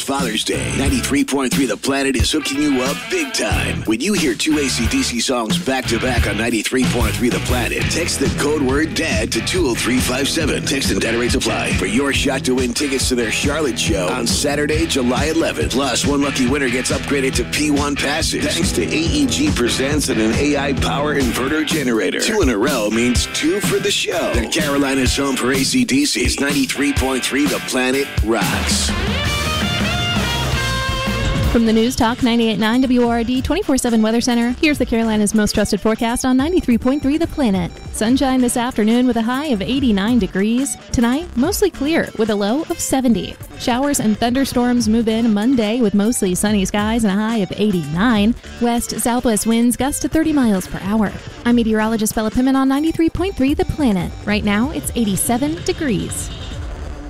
Father's Day, 93.3 The Planet is hooking you up big time. When you hear two AC/DC songs back-to-back on 93.3 The Planet, text the code word DAD to 20357. Text and data rates apply for your shot to win tickets to their Charlotte show on Saturday, July 11th. Plus, one lucky winner gets upgraded to P1 passes thanks to AEG Presents and an AI power inverter generator. 2 in a row means 2 for the show. The Carolinas home for AC/DC's 93.3 The Planet rocks. From the News Talk 98.9 WRD 24/7 Weather Center, here's the Carolinas' most trusted forecast on 93.3 The Planet. Sunshine this afternoon with a high of 89 degrees. Tonight, mostly clear with a low of 70. Showers and thunderstorms move in Monday with mostly sunny skies and a high of 89. West-southwest winds gust to 30 miles per hour. I'm meteorologist Bella Pittman on 93.3 The Planet. Right now, it's 87 degrees.